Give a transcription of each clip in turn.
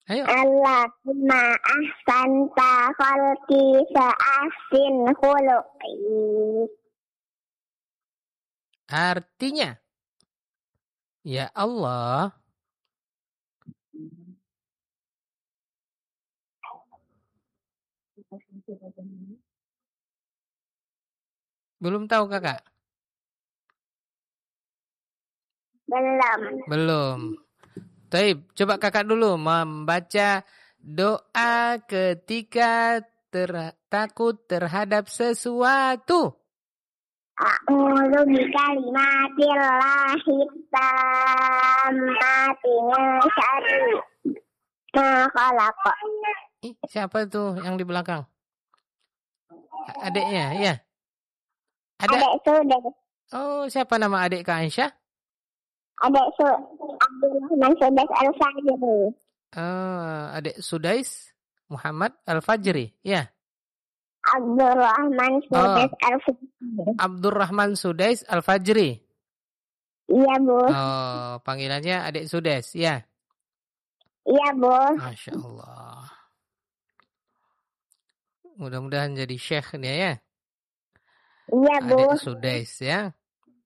Ayo. Allahumma ahsanta khalqi fa'ahsin khuluqi. Artinya, ya Allah, belum tahu kakak? Belum. Taib, coba kakak dulu membaca doa ketika takut terhadap sesuatu. A'udzu bikalimatillahi tammati min syarri ma khalaq. Siapa tuh yang di belakang? Adiknya, ya. Adik sudah. Oh, siapa nama adik Kak Aisyah? Abdurrahman Sudais Al-Fajri. Adik Sudais Muhammad Al-Fajri, ya. Abdurrahman Sudais Al-Fajri. Abdurrahman Sudais Al-Fajri. Iya, Bu. Oh, panggilannya adik Sudais, ya. Iya, Bu. Masya Allah. Mudah-mudahan jadi syekh dia ya. Iya, Bu. Adik Sudais ya.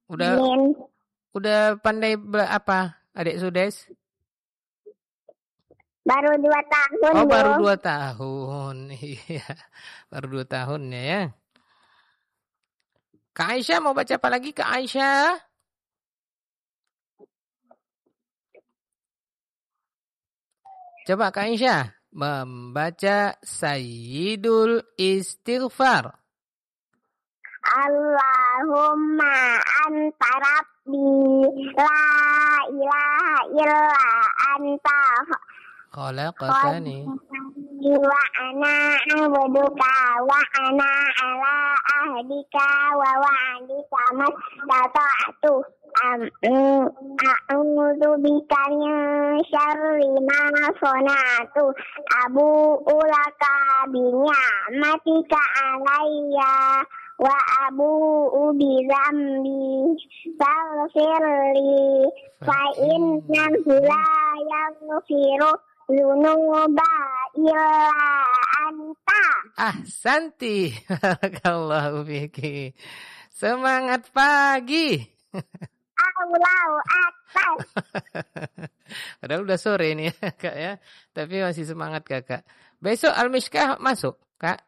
Udah pandai apa adik Sudais? Baru 2 tahun. Oh, baru 2 tahun. Iya. Baru 2 tahun ya. Kak Aisyah mau baca apa lagi Kak Aisyah? Coba Kak Aisyah membaca Sayyidul Istighfar. Allahumma anta rabbi la ilaha illa anta khalaqtani wa ana abduka wa ana ala ahdika wa wa'dika mastata'tu a'udzu bika min syarri ma sana'tu abu'u laka bi ni'matika alayya wa abu'u bi dzambi faghfirli fa innahu la yaghfiru dzunuba illa anta. Ahsanti. Barakallahu fiki. Semangat pagi. Allahu akbar. Padahal udah sore ini ya, Kak ya. Tapi masih semangat Kakak. Besok Al-Mishkah masuk, Kak?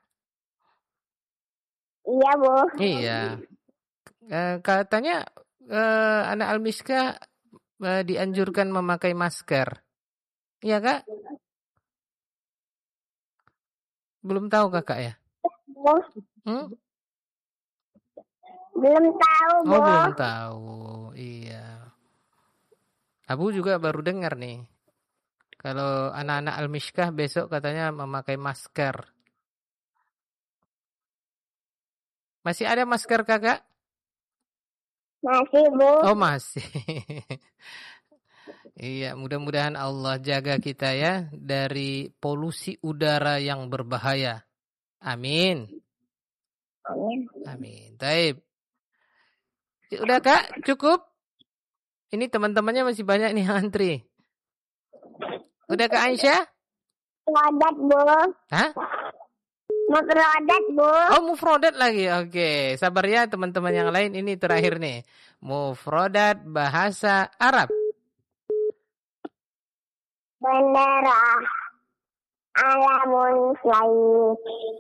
Iya, Bu. Iya. Katanya anak Al-Mishkah dianjurkan memakai masker. Iya, Kak? Belum tahu Kakak ya? Belum tahu, Bu. Oh, belum tahu. Iya. Abu juga baru dengar nih. Kalau anak-anak Al-Mishkah besok katanya memakai masker. Masih ada masker Kakak? Masih, Bu. Oh, masih. Iya, mudah-mudahan Allah jaga kita ya dari polusi udara yang berbahaya. Amin. Amin. Taib. Udah Kak, cukup? Ini teman-temannya masih banyak nih antri. Udah Kak Aisyah? Mufrodat, Bu. Hah? Mufrodat, Bu. Oh, mufrodat lagi. Oke, sabar ya teman-teman yang lain. Ini terakhir nih. Mufrodat bahasa Arab. Bendera. Alamun flying.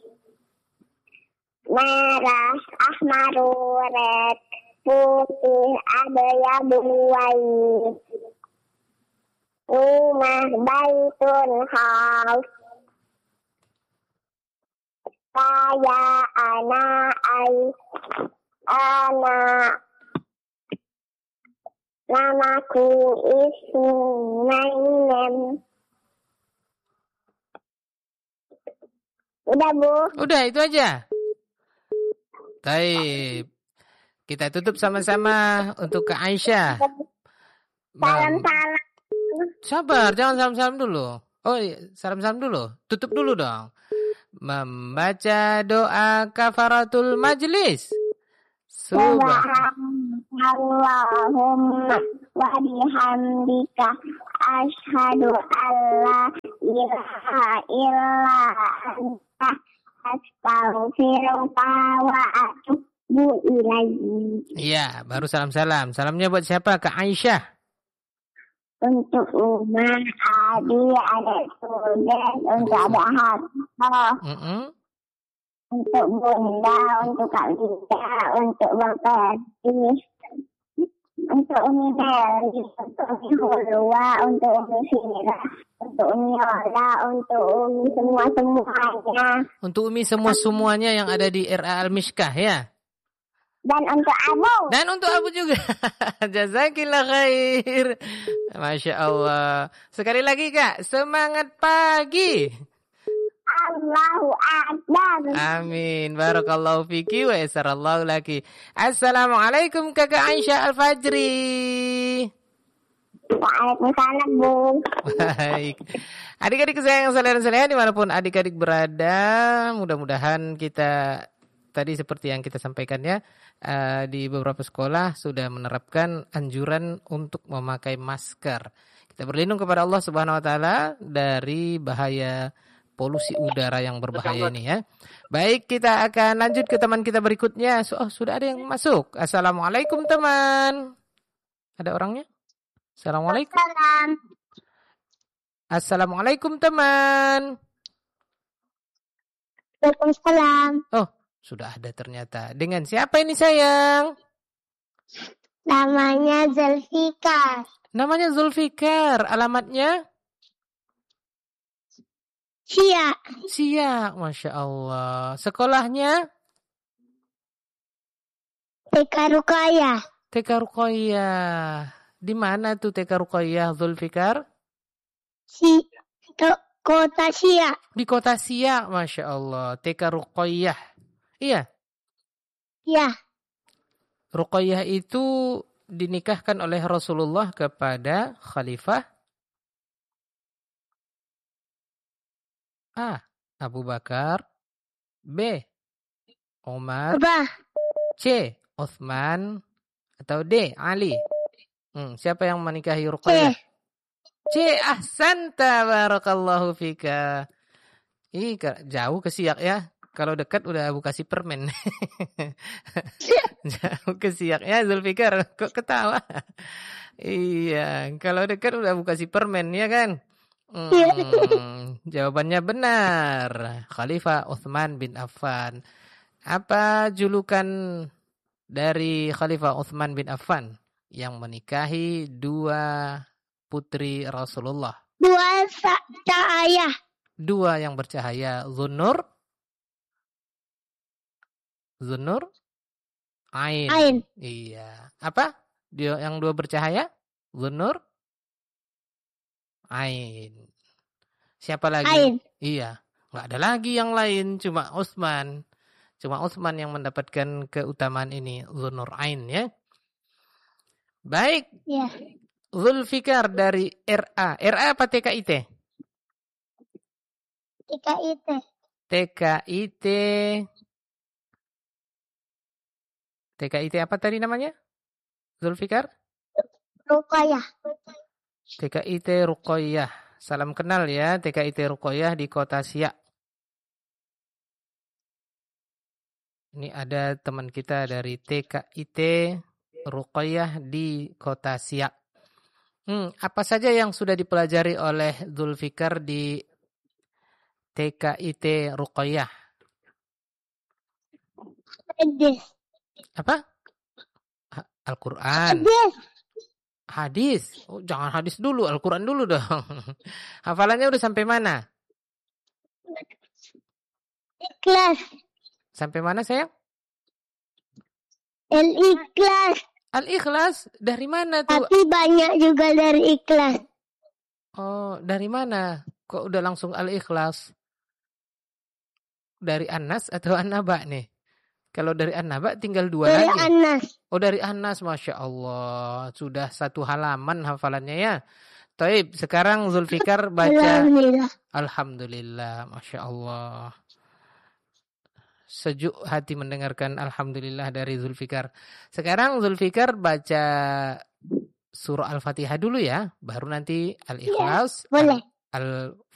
Merah, ahmaru, red, putih, ada yang white. Rumah, baitun, house. Saya, anak, namaku, my name. Udah, Bu. Udah, itu aja. Baik. Kita tutup sama-sama untuk Kak Aisyah. Salam-salam. Sabar, jangan salam-salam dulu. Oh, iya, salam-salam dulu. Tutup dulu dong. Membaca doa kafaratul majlis. Subhanallahumma wa bihamdika asyhadu an la ilaha illa anta astaghfiruka wa atubu ilaik. Iya, baru salam-salam. Salamnya buat siapa? Kak Aisyah. Untuk Umar, Adi, adik Sudet, untuk adik Hatta, untuk Bunda, untuk Kak Lida, untuk Bapak Adi, untuk Umi Meli, untuk Umi Hulwa, untuk Umi Fira, untuk Umi Ola, untuk Umi semua-semuanya. Untuk Umi semua-semuanya yang ada di RA Al-Mishkah ya. Dan untuk Abu. Dan untuk Abu juga. Jazakillah khair. Masya Allah. Sekali lagi Kak, semangat pagi. Allahu Akbar. Amin. Barakallahu fiki wa yasarallahu laki. Assalamualaikum Kakak Aisyah Al-Fajri. Waalaikumsalam, Bu. Baik. Adik-adik kesayangan saudara-saudara dimanapun adik-adik berada, mudah-mudahan kita tadi seperti yang kita sampaikan ya, di beberapa sekolah sudah menerapkan anjuran untuk memakai masker. Kita berlindung kepada Allah Subhanahu wa taala dari bahaya polusi udara yang berbahaya ini ya. Baik, kita akan lanjut ke teman kita berikutnya. Sudah ada yang masuk. Assalamualaikum teman. Ada orangnya? Assalamualaikum. Assalamualaikum teman. Waalaikumsalam. Oh, sudah ada ternyata. Dengan siapa ini sayang? Namanya Zulfikar. Namanya Zulfikar. Alamatnya? Siak. Masya Allah. Sekolahnya? TK Ruqayyah. TK Ruqayyah. Di mana tuh TK Ruqayyah Zulfikar? Kota Siak. Di kota Siak. Masya Allah. TK Ruqayyah. Iya. Ya. Ruqayyah itu dinikahkan oleh Rasulullah kepada Khalifah A. Abu Bakar, B. Umar, C. Utsman, atau D. Ali. Siapa yang menikahi Ruqayyah? C. Ahsanta, barakallahu fika. Jauh ke Siak ya. Kalau dekat udah Abu kasih permen. Jauh ke Siak ya Zulfikar. Kok ketawa? Iya, kalau dekat udah Abu kasih permen ya kan? Jawabannya benar. Khalifah Utsman bin Affan. Apa julukan dari Khalifah Utsman bin Affan yang menikahi dua putri Rasulullah? Dua yang bercahaya. Zunnur Ain. Iya. Apa? Dia yang dua bercahaya? Zunnur Ain. Siapa lagi? Ain. Iya. Nggak ada lagi yang lain. Cuma Utsman yang mendapatkan keutamaan ini. Zunnur Ain ya. Baik. Ya. Zulfikar dari RA. RA apa TKIT? TKIT. TKIT apa tadi namanya? Zulfikar? Ruqayyah. TKIT Ruqayyah. Salam kenal ya TKIT Ruqayyah di kota Siak. Ini ada teman kita dari TKIT Ruqayyah di kota Siak. Apa saja yang sudah dipelajari oleh Zulfikar di TKIT Ruqayyah? Apa? Al-Quran. Hadis. Oh, jangan hadis dulu, Al-Quran dulu dong. Hafalannya udah sampai mana? Ikhlas. Sampai mana sayang? Al-Ikhlas. Al-Ikhlas dari mana tuh? Tapi banyak juga dari Ikhlas. Oh, dari mana? Kok udah langsung Al-Ikhlas? Dari An-Nas atau An-Naba nih? Kalau dari An-Naba tinggal 2 dari lagi. An-Nas. Oh, dari An-Nas, Masya Allah. Sudah 1 halaman hafalannya ya. Taib, sekarang Zulfikar baca. Alhamdulillah, Masya Allah. Sejuk hati mendengarkan Alhamdulillah dari Zulfikar. Sekarang Zulfikar baca surah Al-Fatihah dulu ya. Baru nanti Al-Ikhlas. Ya, boleh. Al